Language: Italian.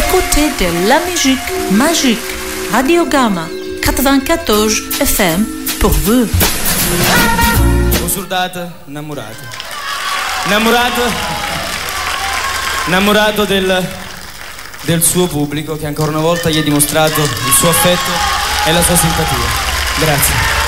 écoutez de la musique magique. Radio Gamma 94 FM pour vous. Un soldato innamorato del suo pubblico, che ancora una volta gli ha dimostrato il suo affetto e la sua simpatia. Grazie.